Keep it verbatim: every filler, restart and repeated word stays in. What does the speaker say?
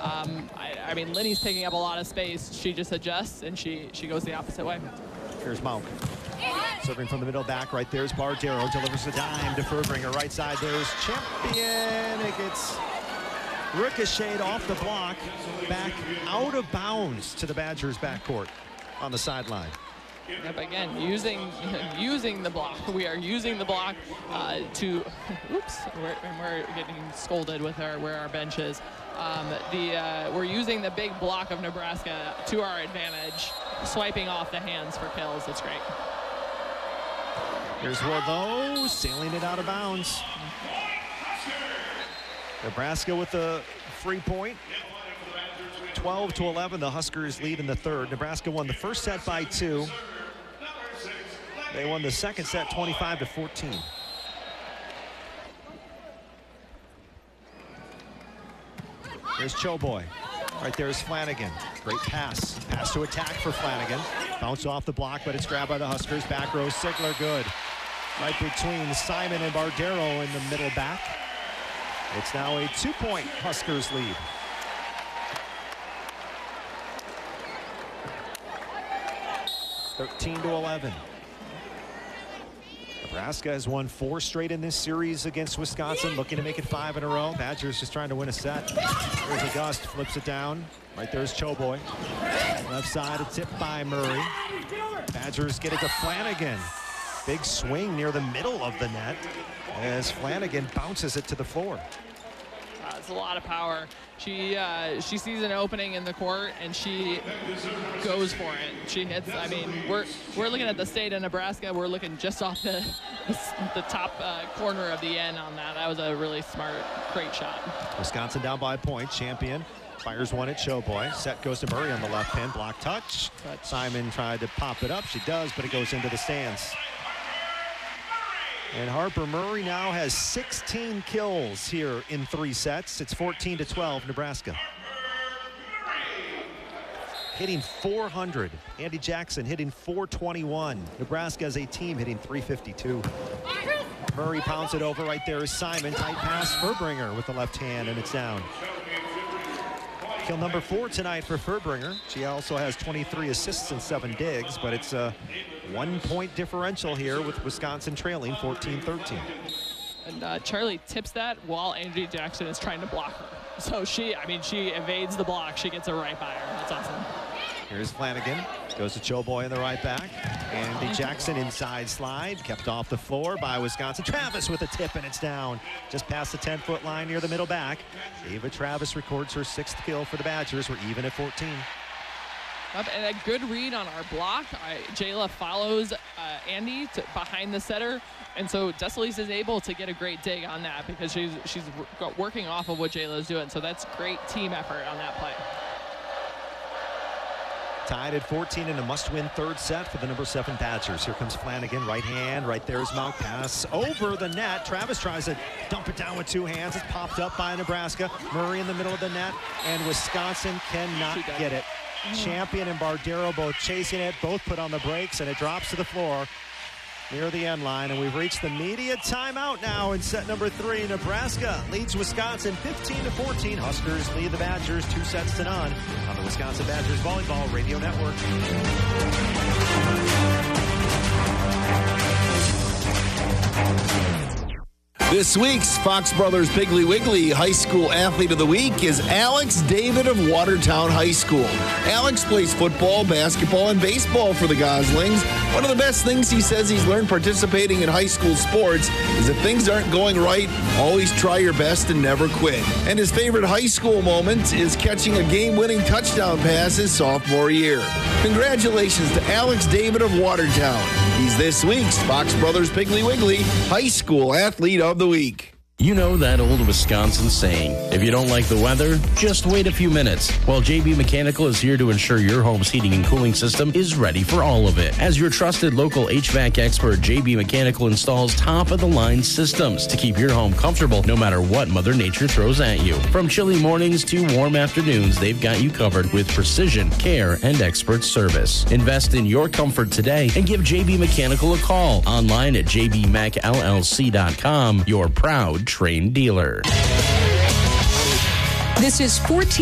Um, I, I mean, Linny's taking up a lot of space. She just adjusts, and she, she goes the opposite way. Here's Mauk. Serving from the middle back. Right there's Bardero. Delivers a dime to Furbringer. Right side there's Champion. It gets ricocheted off the block. Back out of bounds to the Badgers backcourt on the sideline. Yep, again, using using the block. We are using the block uh, to, oops, we're, and we're getting scolded with our where our bench is. Um, the uh, we're using the big block of Nebraska to our advantage, swiping off the hands for kills. That's great. Here's Wardlow sailing it out of bounds. Nebraska with the free point. twelve to eleven, the Huskers lead in the third. Nebraska won the first set by two. They won the second set twenty-five to fourteen. Here's Choboy. Right there is Flanagan. Great pass. Pass to attack for Flanagan. Bounce off the block, but it's grabbed by the Huskers. Back row, Sigler good. Right between Simon and Bardero in the middle back. It's now a two-point Huskers lead. thirteen to eleven. Nebraska has won four straight in this series against Wisconsin, looking to make it five in a row. Badgers just trying to win a set. There's August, flips it down. Right there's Choboy. Left side, a tip by Murray. Badgers get it to Flanagan. Big swing near the middle of the net as Flanagan bounces it to the floor. Uh, it's a lot of power. She uh, she sees an opening in the court and she goes for it. She hits. I mean, we're we're looking at the state of Nebraska. We're looking just off the the top uh, corner of the end on that. That was a really smart, great shot. Wisconsin down by a point. Champion fires one at Choboy. Set goes to Murray on the left pin. Block touch. touch. Simon tried to pop it up. She does, but it goes into the stands. And Harper Murray now has sixteen kills here in three sets. It's fourteen to twelve, Nebraska. Hitting four hundred. Andy Jackson hitting four twenty-one. Nebraska as a team hitting three fifty-two. Murray pounds it over. Right there is Simon. Tight pass. Furbringer with the left hand, and it's down. Kill number four tonight for Furbringer. She also has twenty-three assists and seven digs, but it's a one-point differential here with Wisconsin trailing fourteen thirteen. And uh, Charlie tips that while Angie Jackson is trying to block her. So she, I mean, she evades the block. She gets it right by her. That's awesome. Here's Flanagan. Goes to Choboy in the right back. Andy Jackson inside slide. Kept off the floor by Wisconsin. Travis with a tip, and it's down. Just past the ten-foot line near the middle back. Ava Travis records her sixth kill for the Badgers. We're even at fourteen. Up, and a good read on our block. I, Jayla follows uh, Andy to, behind the setter, and so Desalis is able to get a great dig on that because she's she's working off of what Jayla is doing. So that's great team effort on that play. Tied at fourteen in a must-win third set for the number seven Badgers. Here comes Flanagan, right hand, right there's Mauk. Pass over the net. Travis tries to dump it down with two hands. It's popped up by Nebraska. Murray in the middle of the net, and Wisconsin cannot get it. Champion and Bardero both chasing it, both put on the brakes, and it drops to the floor near the end line. And we've reached the media timeout now in set number three. Nebraska leads Wisconsin fifteen to fourteen. Huskers lead the Badgers two sets to none on the Wisconsin Badgers Volleyball Radio Network. This week's Fox Brothers Piggly Wiggly High School Athlete of the Week is Alex David of Watertown High School. Alex plays football, basketball, and baseball for the Goslings. One of the best things he says he's learned participating in high school sports is if things aren't going right, always try your best and never quit. And his favorite high school moment is catching a game-winning touchdown pass his sophomore year. Congratulations to Alex David of Watertown. He's this week's Fox Brothers Piggly Wiggly High School Athlete of the Week. You know that old Wisconsin saying, if you don't like the weather, just wait a few minutes. Well, J B Mechanical is here to ensure your home's heating and cooling system is ready for all of it. As your trusted local H V A C expert, J B Mechanical installs top-of-the-line systems to keep your home comfortable no matter what Mother Nature throws at you. From chilly mornings to warm afternoons, they've got you covered with precision, care, and expert service. Invest in your comfort today and give J B Mechanical a call. Online at j b mech l l c dot com, your proud Train dealer. This is fourteen